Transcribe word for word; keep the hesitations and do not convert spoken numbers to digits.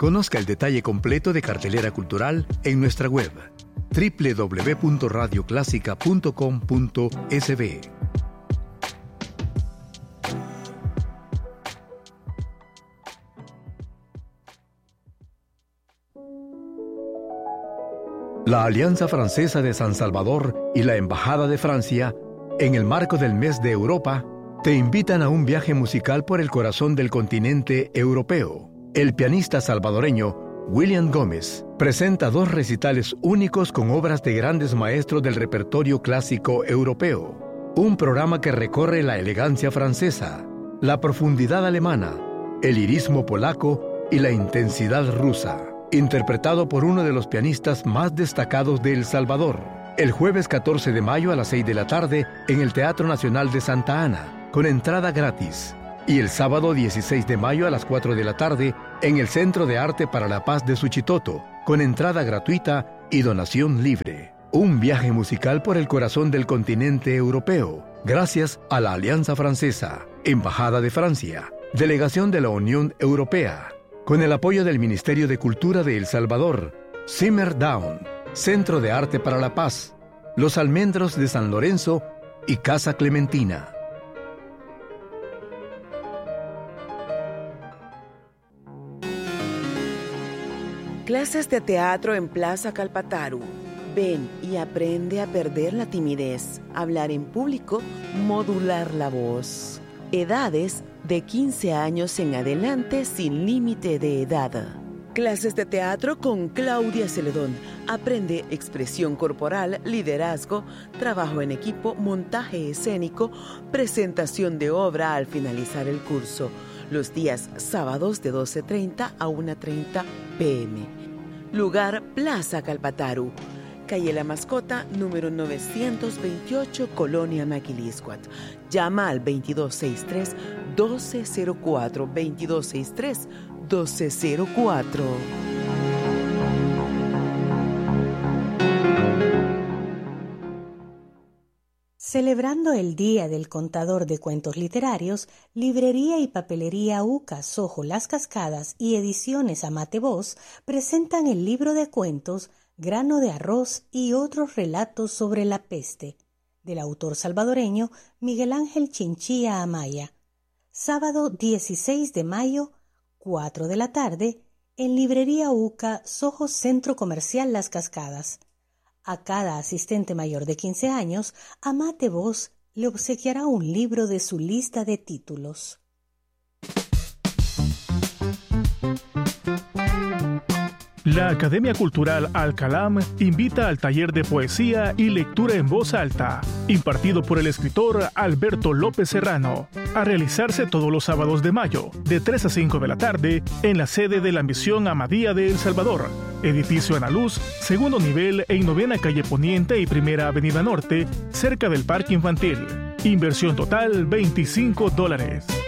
Conozca el detalle completo de cartelera cultural en nuestra web doble u doble u doble u punto radio clásica punto com punto es be. La Alianza Francesa de San Salvador y la Embajada de Francia, en el marco del Mes de Europa, te invitan a un viaje musical por el corazón del continente europeo. El pianista salvadoreño William Gómez presenta dos recitales únicos con obras de grandes maestros del repertorio clásico europeo. Un programa que recorre la elegancia francesa, la profundidad alemana, el lirismo polaco y la intensidad rusa. Interpretado por uno de los pianistas más destacados de El Salvador. El jueves catorce de mayo a las seis de la tarde en el Teatro Nacional de Santa Ana, con entrada gratis. Y el sábado dieciséis de mayo a las cuatro de la tarde en el Centro de Arte para la Paz de Suchitoto, con entrada gratuita y donación libre. Un viaje musical por el corazón del continente europeo, gracias a la Alianza Francesa, Embajada de Francia, Delegación de la Unión Europea, con el apoyo del Ministerio de Cultura de El Salvador, Simmer Down, Centro de Arte para la Paz, Los Almendros de San Lorenzo y Casa Clementina. Clases de teatro en Plaza Calpataru. Ven y aprende a perder la timidez, hablar en público, modular la voz. Edades de quince años en adelante sin límite de edad. Clases de teatro con Claudia Celedón. Aprende expresión corporal, liderazgo, trabajo en equipo, montaje escénico, presentación de obra al finalizar el curso. Los días sábados de doce treinta a una treinta pe eme. Lugar Plaza Calpataru. Calle La Mascota, número novecientos veintiocho, Colonia Maquiliscuat. Llama al veintidós sesenta y tres, doce cero cuatro, veintidós sesenta y tres, doce cero cuatro. Celebrando el Día del Contador de Cuentos Literarios, Librería y Papelería UCA, Sojo Las Cascadas y Ediciones Amate Voz presentan el libro de cuentos Grano de Arroz y otros relatos sobre la peste, del autor salvadoreño Miguel Ángel Chinchilla Amaya. Sábado dieciséis de mayo, cuatro de la tarde, en Librería UCA, Soho Centro Comercial Las Cascadas. A cada asistente mayor de quince años, Amate Voz le obsequiará un libro de su lista de títulos. La Academia Cultural Alcalam invita al taller de poesía y lectura en voz alta, impartido por el escritor Alberto López Serrano, a realizarse todos los sábados de mayo, de tres a cinco de la tarde, en la sede de la Misión Amadía de El Salvador, edificio Analuz, segundo nivel en novena calle Poniente y primera avenida Norte, cerca del Parque Infantil. Inversión total veinticinco dólares.